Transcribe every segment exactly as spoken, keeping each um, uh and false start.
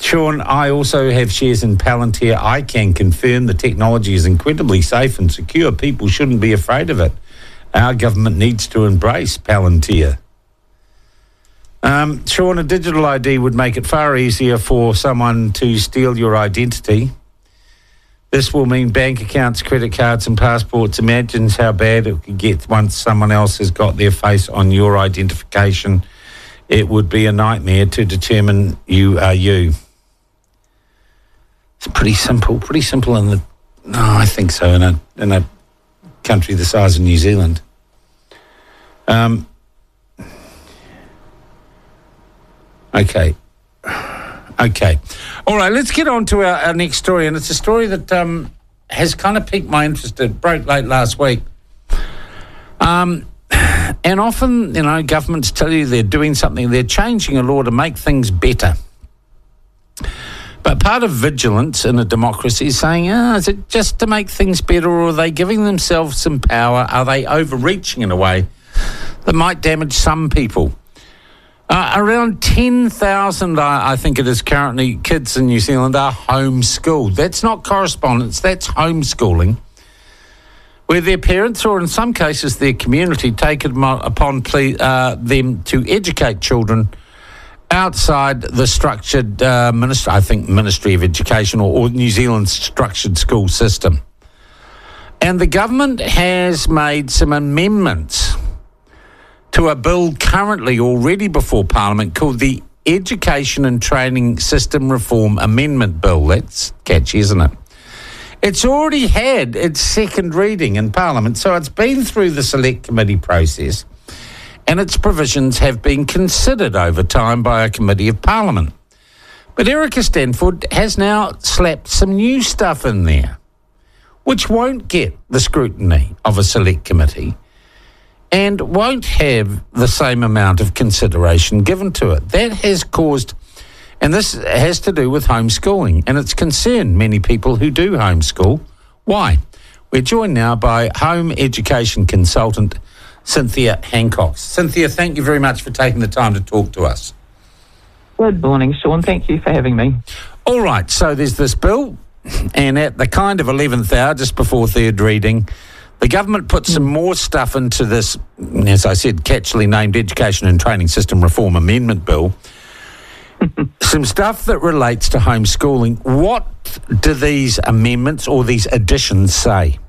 Sean, I also have shares in Palantir. I can confirm the technology is incredibly safe and secure. People shouldn't be afraid of it. Our government needs to embrace Palantir. Um, Sean, a digital I D would make it far easier for someone to steal your identity. This will mean bank accounts, credit cards and passports. Imagine how bad it could get once someone else has got their face on your identification. It would be a nightmare to determine you are you. It's pretty simple, pretty simple in the... No, I think so, in a, in a country the size of New Zealand. Um... Okay. Okay. All right, let's get on to our, our next story. And it's a story that um, has kind of piqued my interest. It broke late last week. Um, and often, you know, governments tell you they're doing something. They're changing a law to make things better. But part of vigilance in a democracy is saying, ah, is it just to make things better, or are they giving themselves some power? Are they overreaching in a way that might damage some people? Uh, around ten thousand, I, I think it is currently, kids in New Zealand are homeschooled. That's not correspondence, that's homeschooling, where their parents, or in some cases their community, take it upon ple- uh, them to educate children outside the structured, uh, ministry, I think, Ministry of Education or, or New Zealand's structured school system. And the government has made some amendments to a bill currently already before Parliament called the Education and Training System Reform Amendment Bill. That's catchy, isn't it? It's already had its second reading in Parliament, so it's been through the Select Committee process, and its provisions have been considered over time by a Committee of Parliament. But Erica Stanford has now slapped some new stuff in there, which won't get the scrutiny of a Select Committee and won't have the same amount of consideration given to it. That has caused, and this has to do with homeschooling, and it's concerned many people who do homeschool. Why? We're joined now by home education consultant Cynthia Hancock. Cynthia, thank you very much for taking the time to talk to us. Good morning, Sean. Thank you for having me. All right, so there's this bill, and at the kind of eleventh hour, just before third reading, the government put some more stuff into this, as I said, catchily named Education and Training System Reform Amendment Bill. Some stuff that relates to homeschooling. What do these amendments or these additions say?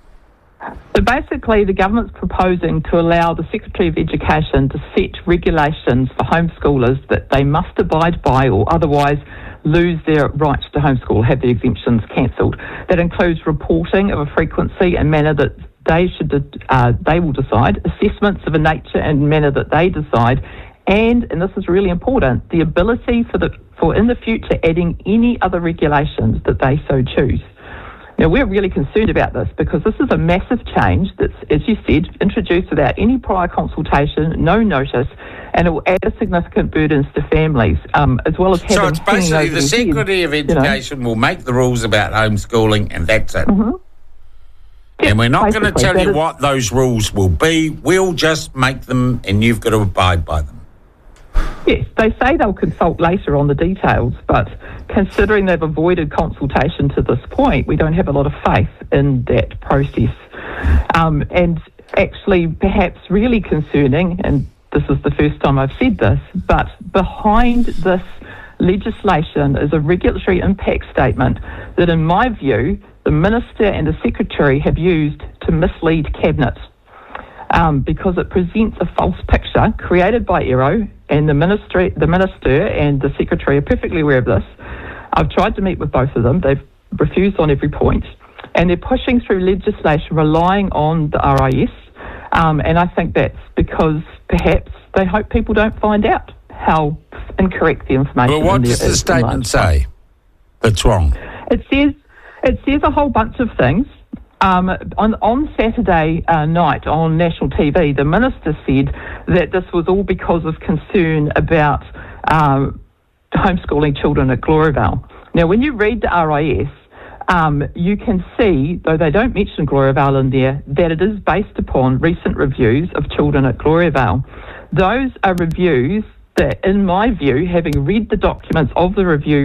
So basically, the government's proposing to allow the Secretary of Education to set regulations for homeschoolers that they must abide by or otherwise lose their right to homeschool, have the exemptions cancelled. That includes reporting of a frequency and manner that they should uh, they will decide, assessments of a nature and manner that they decide, and, and this is really important, the ability for the for in the future adding any other regulations that they so choose. Now, we're really concerned about this because this is a massive change that's, as you said, introduced without any prior consultation, no notice, and it will add significant burdens to families, um, as well as having... So it's basically the Secretary of Education you know. will make the rules about homeschooling, and that's it. Mm-hmm. And yep, we're not going to tell you is... what those rules will be. We'll just make them, and you've got to abide by them. Yes, they say they'll consult later on the details, but considering they've avoided consultation to this point, we don't have a lot of faith in that process. Um, and actually, perhaps really concerning, and this is the first time I've said this, but behind this legislation is a regulatory impact statement that, in my view, the Minister and the Secretary have used to mislead Cabinet. Um, because it presents a false picture created by Aero, and the ministry, the Minister and the Secretary are perfectly aware of this. I've tried to meet with both of them. They've refused on every point, and they're pushing through legislation relying on the R I S, um, and I think that's because perhaps they hope people don't find out how incorrect the information Well, what in does there the is. statement say that's wrong? It says, it says a whole bunch of things. Um, on, on Saturday uh, night on national T V, the Minister said that this was all because of concern about um, homeschooling children at Gloriavale. Now, when you read the R I S, um, you can see, though they don't mention Gloriavale in there, that it is based upon recent reviews of children at Gloriavale. Those are reviews that, in my view, having read the documents of the review